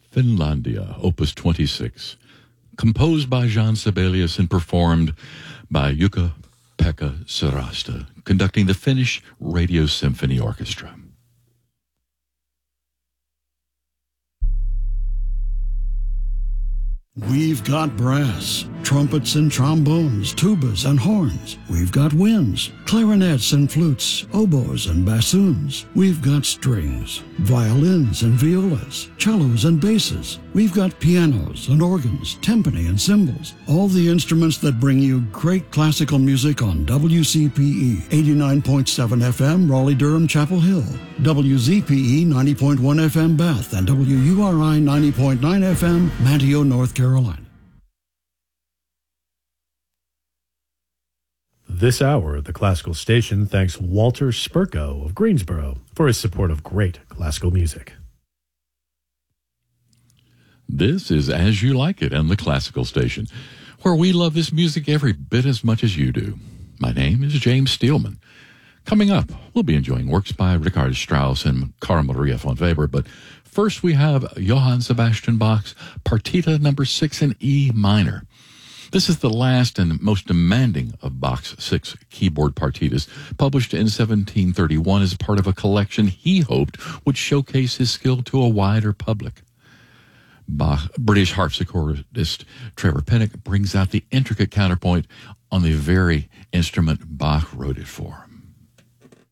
Finlandia, Opus 26, composed by Jean Sibelius and performed by Jukka-Pekka Sirasta, conducting the Finnish Radio Symphony Orchestra. We've got brass, trumpets and trombones, tubas and horns. We've got winds, clarinets and flutes, oboes and bassoons. We've got strings, violins and violas, cellos and basses. We've got pianos and organs, timpani and cymbals. All the instruments that bring you great classical music on WCPE 89.7 FM, Raleigh-Durham, Chapel Hill, WZPE 90.1 FM, Bath, and WURI 90.9 FM, Manteo, North Carolina. This hour of the Classical Station thanks Walter Spurko of Greensboro for his support of great classical music. This is As You Like It and the Classical Station, where we love this music every bit as much as you do. My name is James Steelman. Coming up, we'll be enjoying works by Richard Strauss and Carl Maria von Weber, but first we have Johann Sebastian Bach's Partita No. 6 in E minor. This is the last and most demanding of Bach's 6 keyboard partitas, published in 1731 as part of a collection he hoped would showcase his skill to a wider public. British harpsichordist Trevor Pennock brings out the intricate counterpoint on the very instrument Bach wrote it for.